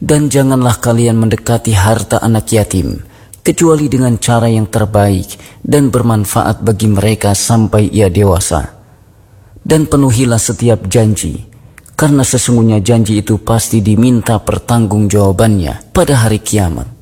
Dan janganlah kalian mendekati harta anak yatim, kecuali dengan cara yang terbaik dan bermanfaat bagi mereka sampai ia dewasa. Dan penuhilah setiap janji, karena sesungguhnya janji itu pasti diminta pertanggungjawabannya pada hari kiamat.